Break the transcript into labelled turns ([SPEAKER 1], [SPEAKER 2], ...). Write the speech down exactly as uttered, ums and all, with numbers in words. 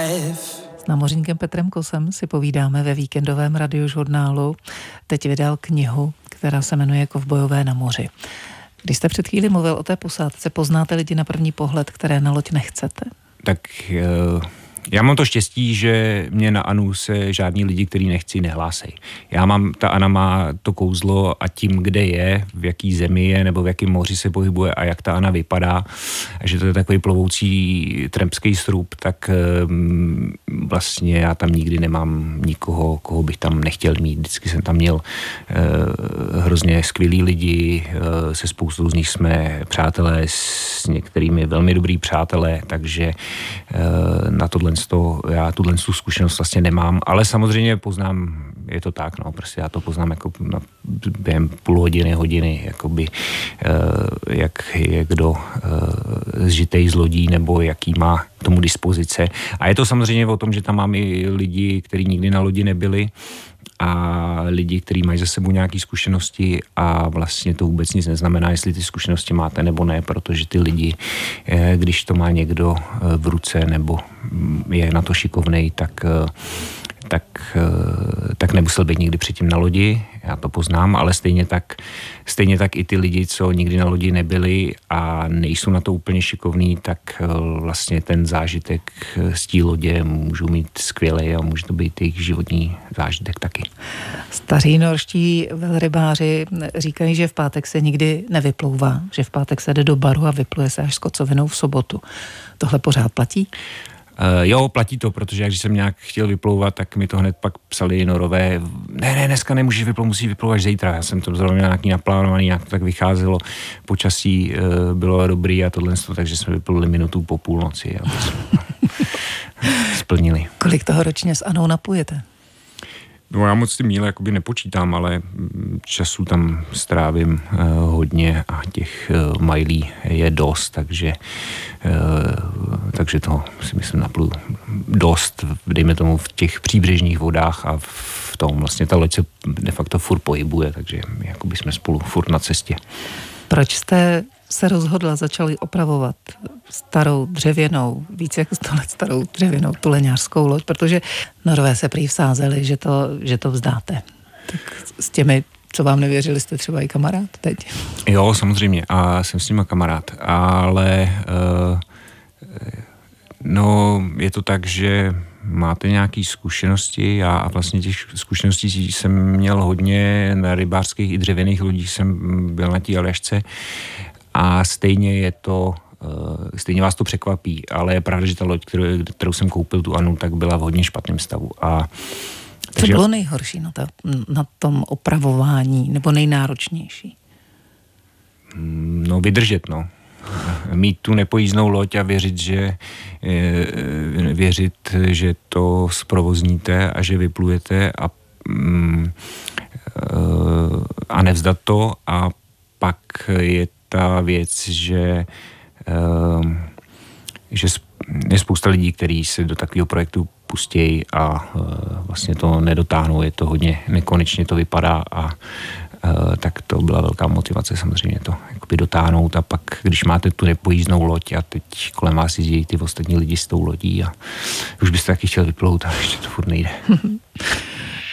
[SPEAKER 1] S námořníkem Petrem Kosem si povídáme ve víkendovém radiožurnálu. Teď vydal knihu, která se jmenuje Kovbojové na moři. Když jste před chvíli mluvil o té posádce, poznáte lidi na první pohled, které na loď nechcete?
[SPEAKER 2] Tak uh, já mám to štěstí, že mě na Anu se žádní lidi, který nechci, nehlásej. Já mám, ta Ana má to kouzlo a tím, kde je, v jaký zemi je, nebo v jakém moři se pohybuje a jak ta Ana vypadá, a že to je takový plovoucí trampský srub, tak um, vlastně já tam nikdy nemám nikoho, koho bych tam nechtěl mít. Vždycky jsem tam měl uh, hrozně skvělý lidi, uh, se spoustou z nich jsme přátelé, s některými velmi dobrý přátelé, takže uh, na tohle to, já tuhle zkušenost vlastně nemám, ale samozřejmě poznám, je to tak, no, prostě já to poznám jako na, během půl hodiny, hodiny, jakoby, uh, jak je kdo uh, zžitej z lodí, nebo jaký má k tomu dispozice. A je to samozřejmě o tom, že tam mám i lidi, kteří nikdy na lodi nebyli, a lidi, kteří mají za sebou nějaké zkušenosti, a vlastně to vůbec nic neznamená, jestli ty zkušenosti máte nebo ne, protože ty lidi, když to má někdo v ruce nebo je na to šikovnej, tak, tak, tak nemusel být nikdy předtím na lodi, já to poznám, ale stejně tak, stejně tak i ty lidi, co nikdy na lodi nebyli a nejsou na to úplně šikovní, tak vlastně ten zážitek z té lodě můžou mít skvělej a může to být jejich životní zážitek taky.
[SPEAKER 1] Staří norští velrybáři říkají, že v pátek se nikdy nevyplouvá, že v pátek se jde do baru a vypluje se až s kocovinou v sobotu. Tohle pořád platí?
[SPEAKER 2] Uh, jo, platí to, protože když jsem nějak chtěl vyplouvat, tak mi to hned pak psali norové, ne, ne, dneska nemůžeš vyplouvat, musíš vyplouvat až zítra. Já jsem to zrovna měl nějaký naplánovaný, nějak to tak vycházelo, počasí uh, bylo dobrý a tohle, takže jsme vypluli minutu po půlnoci a to jsme splnili.
[SPEAKER 1] Kolik toho ročně s Anou napujete?
[SPEAKER 2] No, já moc ty míle jakoby nepočítám, ale času tam strávím uh, hodně a těch uh, majlí je dost, takže uh, takže to si myslím napluju dost, dejme tomu v těch příbřežních vodách a v tom vlastně ta loď se de facto furt pohybuje, takže jakoby jsme spolu furt na cestě.
[SPEAKER 1] Proč jste se rozhodla, začali opravovat starou dřevěnou, víc jak sto let starou dřevěnou tuleňářskou loď, protože Norové se prý vsázeli, že to, že to vzdáte. Tak s těmi, co vám nevěřili, jste třeba i kamarád teď?
[SPEAKER 2] Jo, samozřejmě, a jsem s nima kamarád, ale uh, no, je to tak, že máte nějaké zkušenosti, já a vlastně těch zkušeností jsem měl hodně na rybářských i dřevěných lodích, jsem byl na té Aljašce a stejně je to, stejně vás to překvapí, ale je pravda, že ta loď, kterou, kterou jsem koupil, tu Anu, tak byla v hodně špatném stavu. A
[SPEAKER 1] co takže bylo nejhorší na, to, na tom opravování, nebo nejnáročnější?
[SPEAKER 2] No, vydržet, no. Mít tu nepojízdnou loď a věřit, že věřit, že to zprovozníte a že vyplujete a, a nevzdat to, a pak je ta věc, že že je spousta lidí, kteří se do takového projektu pustějí a vlastně to nedotáhnou, je to hodně nekonečně to vypadá a Uh, tak to byla velká motivace samozřejmě to jakoby dotáhnout, a pak, když máte tu nepojízdnou loď a teď kolem vás jezdí ty ostatní lidi s tou lodí a už byste taky chtěl vyplout a ještě to furt nejde.